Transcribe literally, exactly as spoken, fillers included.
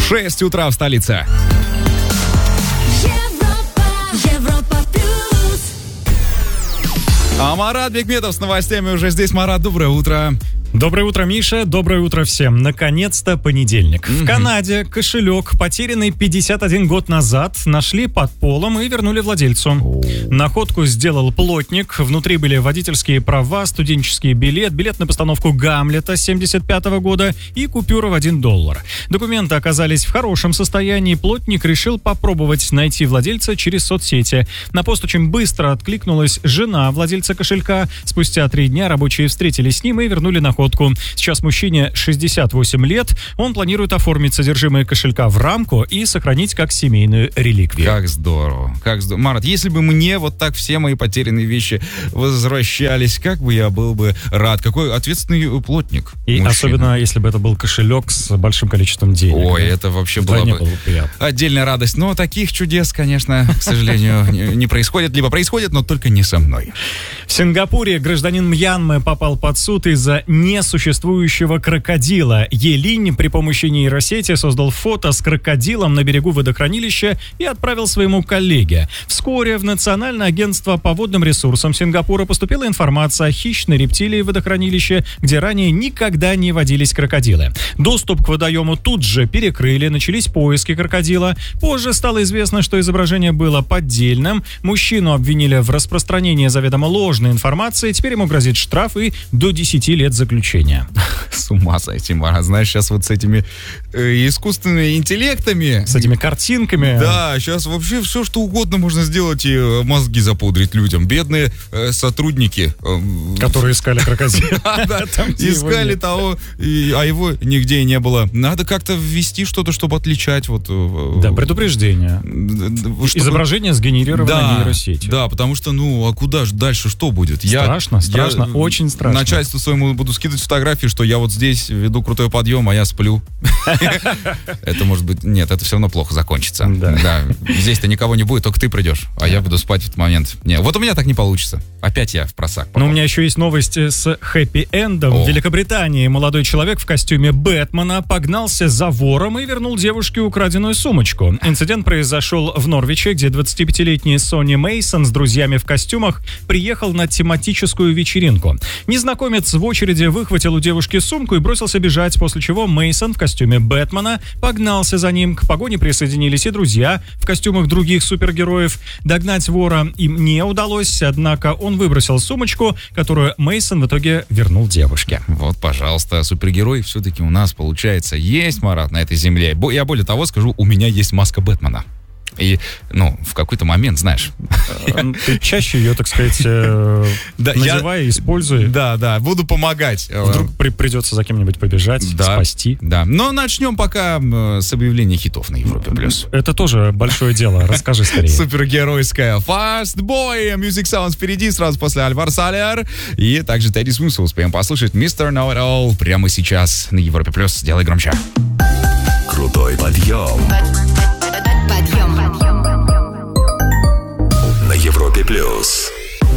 шесть утра в столице. А Марат Бекметов с новостями уже здесь. Марат, доброе утро. Доброе утро, Миша. Доброе утро всем. Наконец-то понедельник. Mm-hmm. В Канаде кошелек, потерянный пятьдесят один год назад, нашли под полом и вернули владельцу. Oh. Находку сделал плотник. Внутри были водительские права, студенческий билет, билет на постановку «Гамлета» семьдесят пятого года и купюра в один доллар. Документы оказались в хорошем состоянии. Плотник решил попробовать найти владельца через соцсети. На пост очень быстро откликнулась жена владельца кошелька. Спустя три дня рабочие встретились с ним и вернули находку. Сейчас мужчине шестьдесят восемь лет. Он планирует оформить содержимое кошелька в рамку и сохранить как семейную реликвию. Как здорово. Как здорово. Марат, если бы мне вот так все мои потерянные вещи возвращались, как бы я был бы рад. Какой ответственный плотник. И мужчина. Особенно, если бы это был кошелек с большим количеством денег. Ой, это вообще была бы отдельная радость. Но таких чудес, конечно, к сожалению, не происходит. Либо происходит, но только не со мной. В Сингапуре гражданин Мьянмы попал под суд из-за несуществующего крокодила. Елинь при помощи нейросети создал фото с крокодилом на берегу водохранилища и отправил своему коллеге. Вскоре в Национальное агентство по водным ресурсам Сингапура поступила информация о хищной рептилии в водохранилище, где ранее никогда не водились крокодилы. Доступ к водоему тут же перекрыли, начались поиски крокодила. Позже стало известно, что изображение было поддельным. Мужчину обвинили в распространении заведомо ложной информации. Теперь ему грозит штраф и до десяти лет заключения. С ума сойти, Марат. Знаешь, сейчас вот с этими э, искусственными интеллектами... С этими картинками. Да, сейчас вообще все, что угодно можно сделать и мозги запудрить людям. Бедные э, сотрудники. Э, Которые искали крокодила. Искали того, а его нигде и не было. Надо как-то ввести что-то, чтобы отличать. Да, предупреждение. Изображение сгенерировано нейросетью. Да, потому что, ну, а куда же дальше, что будет? Страшно, страшно, очень страшно. Начальству своему буду скидывать фотографии, что я вот здесь веду крутой подъем, а я сплю. Это может быть... Нет, это все равно плохо закончится. Да. Здесь-то никого не будет, только ты придешь, а я буду спать в этот момент. Нет, вот у меня так не получится. Опять я в просак попал. Но у меня еще есть новость с хэппи-эндом. В Великобритании молодой человек в костюме Бэтмена погнался за вором и вернул девушке украденную сумочку. Инцидент произошел в Норвиче, где двадцатипятилетний Сонни Мейсон с друзьями в костюмах приехал на тематическую вечеринку. Незнакомец в очереди выхватил у девушки сумку и бросился бежать, после чего Мейсон в костюме Бэтмена погнался за ним. К погоне присоединились и друзья в костюмах других супергероев. Догнать вора им не удалось, однако он выбросил сумочку, которую Мейсон в итоге вернул девушке. Вот, пожалуйста, супергерой все-таки у нас, получается, есть, Марат, на этой земле. Я более того скажу, у меня есть маска Бэтмена. И, ну, в какой-то момент, знаешь... Ты чаще ее, так сказать, э, да, надевай, я, используй. Да, да, буду помогать. Вдруг при, придется за кем-нибудь побежать, да, спасти. Да, но начнем пока э, с объявления хитов на Европе+. Это тоже большое дело, расскажи скорее. Супергеройская Fast Boy, Music Sounds впереди, сразу после Альвар Салер. И также Тедди Смит успеем послушать мистер Know It All прямо сейчас на Европе+. Делай громче. Крутой подъем. Подъем. На Европе плюс.